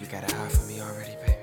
You got a high for me already, babe.